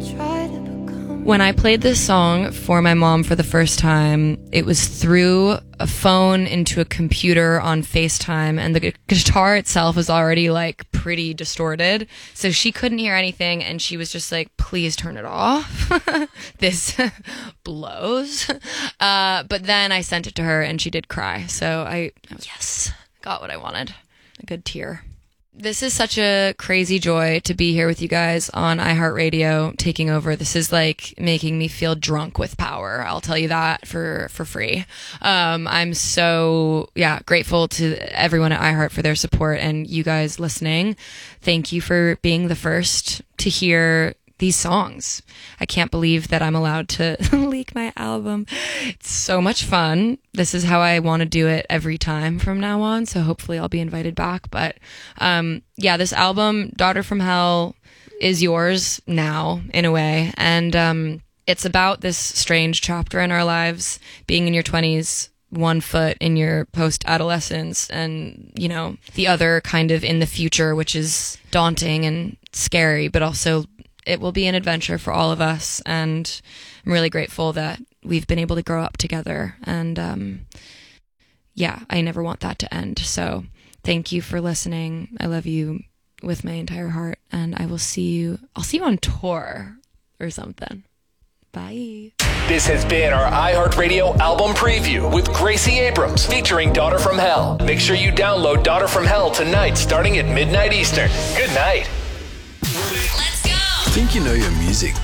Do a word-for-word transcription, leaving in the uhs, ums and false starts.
When I played this song for my mom for the first time, it was through a phone into a computer on FaceTime, and the gu- guitar itself was already like pretty distorted, so she couldn't hear anything, and she was just like, please turn it off. This blows. Uh, but then I sent it to her and she did cry, so I, I was, yes, got what I wanted. A good tear. This is such a crazy joy to be here with you guys on iHeartRadio taking over. This is like making me feel drunk with power. I'll tell you that for, for free. Um, I'm so, yeah, grateful to everyone at iHeart for their support and you guys listening. Thank you for being the first to hear these songs. I can't believe that I'm allowed to leak my album. It's so much fun. This is how I want to do it every time from now on. So hopefully I'll be invited back. But um, yeah, this album, Daughter from Hell, is yours now in a way. And um, it's about this strange chapter in our lives, being in your twenties, one foot in your post-adolescence, and, you know, the other kind of in the future, which is daunting and scary, but also it will be an adventure for all of us, and I'm really grateful that we've been able to grow up together, and um, yeah, I never want that to end. So thank you for listening. I love you with my entire heart, and I will see you, I'll see you on tour or something. Bye. This has been our iHeartRadio album preview with Gracie Abrams featuring Daughter from Hell. Make sure you download Daughter from Hell tonight starting at midnight Eastern. Good night. Think you know your music,